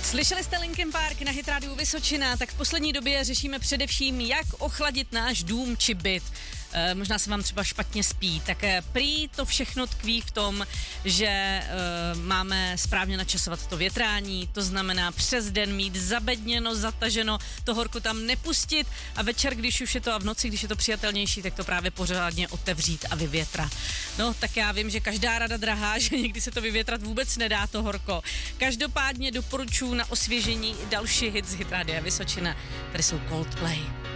Slyšeli jste Linkin Park na Hit Radio Vysočina, tak v poslední době řešíme především, jak ochladit náš dům či byt. Možná se vám třeba špatně spí, tak prý to všechno tkví v tom, že máme správně načasovat to větrání, to znamená přes den mít zabedněno, zataženo, to horko tam nepustit a večer, když už je to a v noci, když je to přijatelnější, tak to právě pořádně otevřít a vyvětrat. No, tak já vím, že každá rada drahá, že někdy se to vyvětrat vůbec nedá, to horko. Každopádně doporučuji na osvěžení další hit z Hit Radia Vysočina, tady jsou Coldplay.